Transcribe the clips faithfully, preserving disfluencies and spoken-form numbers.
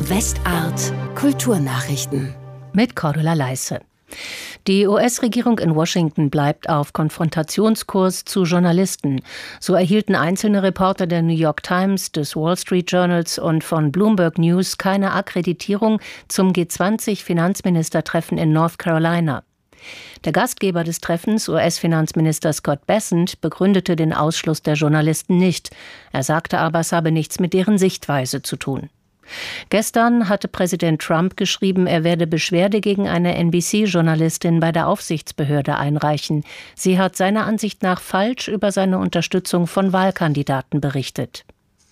Westart Kulturnachrichten mit Cordula Leisse. Die U S-Regierung in Washington bleibt auf Konfrontationskurs zu Journalisten. So erhielten einzelne Reporter der New York Times, des Wall Street Journals und von Bloomberg News keine Akkreditierung zum G zwanzig Finanzministertreffen in North Carolina. Der Gastgeber des Treffens, U S-Finanzminister Scott Bessent, begründete den Ausschluss der Journalisten nicht. Er sagte aber, es habe nichts mit deren Sichtweise zu tun. Gestern hatte Präsident Trump geschrieben, er werde Beschwerde gegen eine N B C-Journalistin bei der Aufsichtsbehörde einreichen. Sie hat seiner Ansicht nach falsch über seine Unterstützung von Wahlkandidaten berichtet.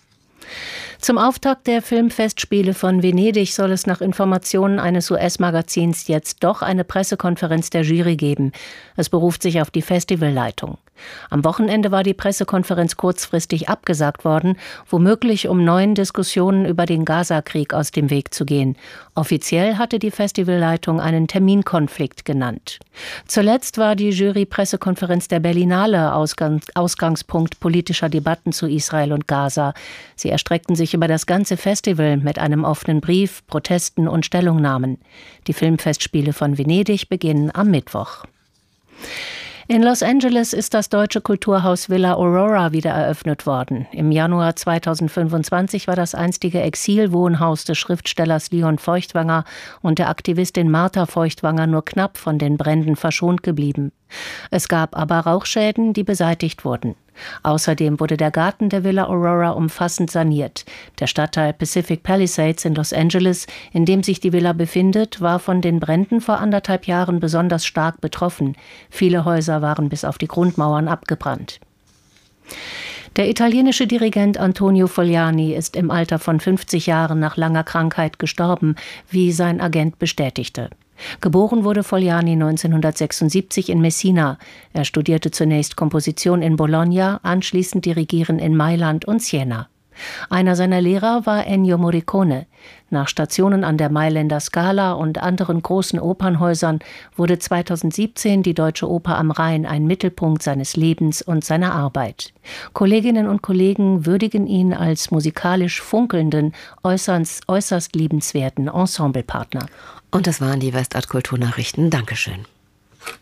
Zum Auftakt der Filmfestspiele von Venedig soll es nach Informationen eines U S-Magazins jetzt doch eine Pressekonferenz der Jury geben. Es beruft sich auf die Festivalleitung. Am Wochenende war die Pressekonferenz kurzfristig abgesagt worden, womöglich um neuen Diskussionen über den Gaza-Krieg aus dem Weg zu gehen. Offiziell hatte die Festivalleitung einen Terminkonflikt genannt. Zuletzt war die Jury-Pressekonferenz der Berlinale Ausgang- Ausgangspunkt politischer Debatten zu Israel und Gaza. Sie erstreckten sich über das ganze Festival mit einem offenen Brief, Protesten und Stellungnahmen. Die Filmfestspiele von Venedig beginnen am Mittwoch. In Los Angeles ist das deutsche Kulturhaus Villa Aurora wieder eröffnet worden. Im Januar zweitausendfünfundzwanzig war das einstige Exilwohnhaus des Schriftstellers Leon Feuchtwanger und der Aktivistin Martha Feuchtwanger nur knapp von den Bränden verschont geblieben. Es gab aber Rauchschäden, die beseitigt wurden. Außerdem wurde der Garten der Villa Aurora umfassend saniert. Der Stadtteil Pacific Palisades in Los Angeles, in dem sich die Villa befindet, war von den Bränden vor anderthalb Jahren besonders stark betroffen. Viele Häuser waren bis auf die Grundmauern abgebrannt. Der italienische Dirigent Antonio Fogliani ist im Alter von fünfzig Jahren nach langer Krankheit gestorben, wie sein Agent bestätigte. Geboren wurde Fogliani neunzehnhundertsechsundsiebzig in Messina. Er studierte zunächst Komposition in Bologna, anschließend Dirigieren in Mailand und Siena. Einer seiner Lehrer war Ennio Morricone. Nach Stationen an der Mailänder Scala und anderen großen Opernhäusern wurde zweitausendsiebzehn die Deutsche Oper am Rhein ein Mittelpunkt seines Lebens und seiner Arbeit. Kolleginnen und Kollegen würdigen ihn als musikalisch funkelnden, äußerst, äußerst liebenswerten Ensemblepartner. Und das waren die Westart Kulturnachrichten. Dankeschön.